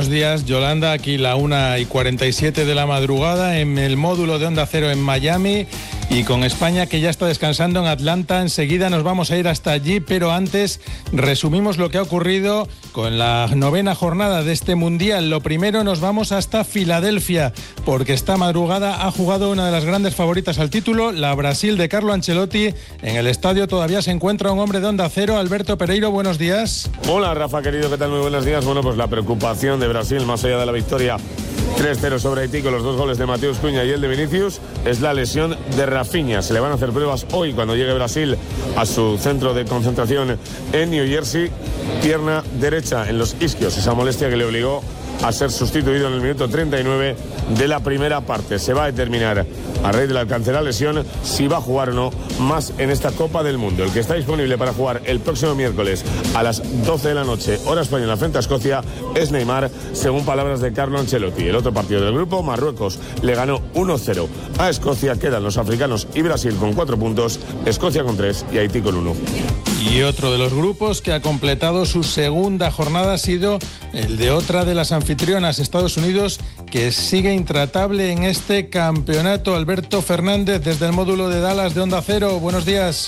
Buenos días, Yolanda. Aquí la 1:47 de la madrugada en el módulo de Onda Cero en Miami y con España que ya está descansando en Atlanta. Enseguida nos vamos a ir hasta allí, pero antes resumimos lo que ha ocurrido con la 9ª jornada de este Mundial. Lo primero, nos vamos hasta Filadelfia, porque esta madrugada ha jugado una de las grandes favoritas al título, la Brasil de Carlo Ancelotti. En el estadio todavía se encuentra un hombre de Onda Cero, Alberto Pereiro. Buenos días. Hola, Rafa, querido, ¿qué tal? Muy buenos días. Bueno, pues la preocupación de Brasil, más allá de la victoria 3-0 sobre Haití con los 2 goles de Mateus Cunha y el de Vinicius, es la lesión de Rafinha. Se le van a hacer pruebas hoy cuando llegue Brasil a su centro de concentración en New Jersey. Pierna derecha en los isquios, esa molestia que le obligó a ser sustituido en el minuto 39 de la primera parte. Se va a determinar a raíz del alcance de la lesión si va a jugar o no más en esta Copa del Mundo. El que está disponible para jugar el próximo miércoles a las 12 de la noche, hora española, frente a Escocia, es Neymar, según palabras de Carlo Ancelotti. El otro partido del grupo, Marruecos, le ganó 1-0 a Escocia. Quedan los africanos y Brasil con 4 puntos, Escocia con 3 y Haití con 1. Y otro de los grupos que ha completado su segunda jornada ha sido el de otra de las anfitrionas, Estados Unidos, que sigue intratable en este campeonato. Alberto Fernández, desde el módulo de Dallas de Onda Cero. Buenos días.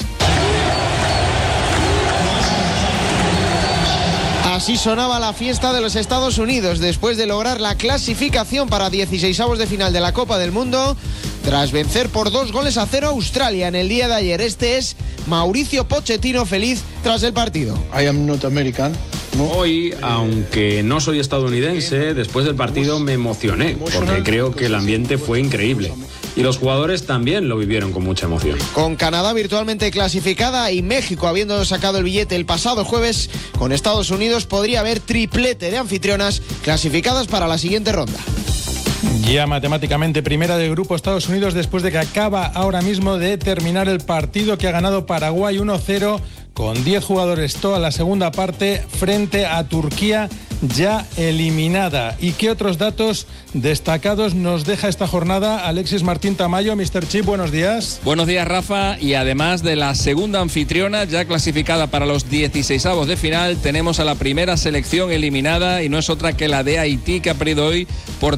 Así sonaba la fiesta de los Estados Unidos después de lograr la clasificación para 16avos de final de la Copa del Mundo, tras vencer por 2-0 a Australia en el día de ayer. Este es Mauricio Pochettino, feliz tras el partido. I am not American. Hoy, aunque no soy estadounidense, después del partido me emocioné, porque creo que el ambiente fue increíble. Y los jugadores también lo vivieron con mucha emoción. Con Canadá virtualmente clasificada y México habiendo sacado el billete el pasado jueves, con Estados Unidos podría haber triplete de anfitrionas clasificadas para la siguiente ronda. Ya matemáticamente primera del grupo Estados Unidos, después de que acaba ahora mismo de terminar el partido que ha ganado Paraguay 1-0 con 10 jugadores toda la segunda parte frente a Turquía, ya eliminada. ¿Y qué otros datos destacados nos deja esta jornada Alexis Martín Tamayo? Mr. Chip, buenos días. Buenos días, Rafa. Y además de la segunda anfitriona ya clasificada para los 16avos de final, tenemos a la primera selección eliminada y no es otra que la de Haití, que ha perdido hoy por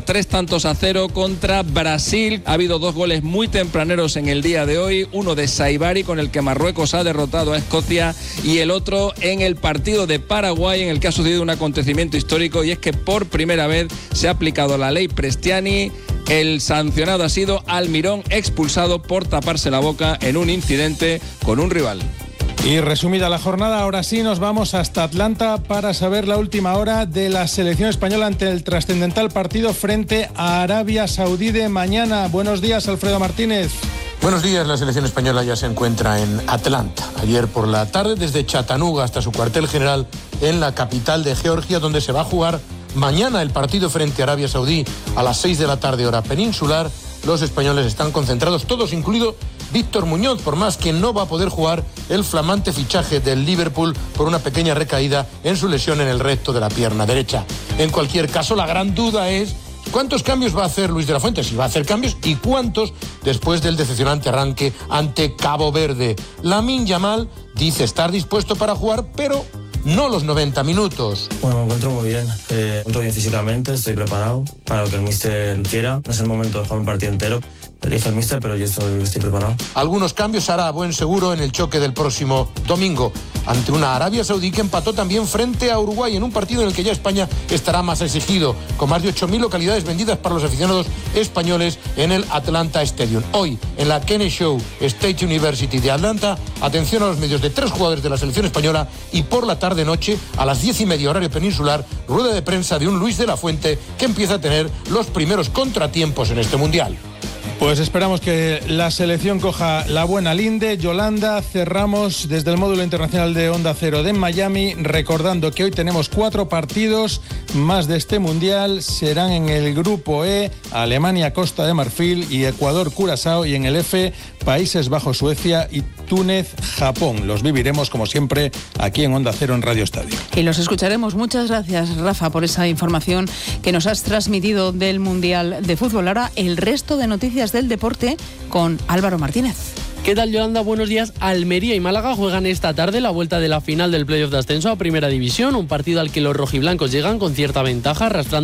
3-0 contra Brasil. Ha habido 2 goles muy tempraneros en el día de hoy, uno de Saibari, con el que Marruecos ha derrotado a Escocia, y el otro en el partido de Paraguay, en el que ha sucedido un acontecimiento histórico, y es que por primera vez se ha aplicado la ley Prestiani. El sancionado ha sido Almirón, expulsado por taparse la boca en un incidente con un rival. Y resumida la jornada, ahora sí nos vamos hasta Atlanta para saber la última hora de la selección española ante el trascendental partido frente a Arabia Saudí de mañana. Buenos días, Alfredo Martínez. Buenos días, la selección española ya se encuentra en Atlanta. Ayer por la tarde, desde Chattanooga hasta su cuartel general en la capital de Georgia, donde se va a jugar mañana el partido frente a Arabia Saudí a las 6 de la tarde, hora peninsular. Los españoles están concentrados, todos incluido Víctor Muñoz, por más que no va a poder jugar el flamante fichaje del Liverpool por una pequeña recaída en su lesión en el recto de la pierna derecha. En cualquier caso, la gran duda es ¿cuántos cambios va a hacer Luis de la Fuente? Si va a hacer cambios, y cuántos después del decepcionante arranque ante Cabo Verde. Lamine Yamal dice estar dispuesto para jugar, pero no los 90 minutos. Bueno, me encuentro muy bien. Me encuentro bien físicamente, estoy preparado para lo que el míster quiera. No es el momento de jugar un partido entero. Elige el míster, pero yo estoy preparado. Algunos cambios hará a buen seguro en el choque del próximo domingo ante una Arabia Saudí que empató también frente a Uruguay en un partido en el que ya España estará más exigido, con más de 8.000 localidades vendidas para los aficionados españoles en el Atlanta Stadium. Hoy, en la Kennesaw State University de Atlanta, atención a los medios de 3 jugadores de la selección española, y por la tarde-noche, a las 10:30 horario peninsular, rueda de prensa de un Luis de la Fuente que empieza a tener los primeros contratiempos en este Mundial. Pues esperamos que la selección coja la buena linde. Yolanda, cerramos desde el módulo internacional de Onda Cero de Miami, recordando que hoy tenemos 4 partidos más de este Mundial. Serán en el grupo E, Alemania, Costa de Marfil y Ecuador, Curazao, y en el F, Países Bajos, Suecia y Túnez, Japón. Los viviremos, como siempre, aquí en Onda Cero en Radio Estadio. Y los escucharemos. Muchas gracias, Rafa, por esa información que nos has transmitido del Mundial de Fútbol. Ahora, el resto de noticias del deporte con Álvaro Martínez. ¿Qué tal, Yolanda? Buenos días. Almería y Málaga juegan esta tarde la vuelta de la final del playoff de ascenso a Primera División, un partido al que los rojiblancos llegan con cierta ventaja, arrastrando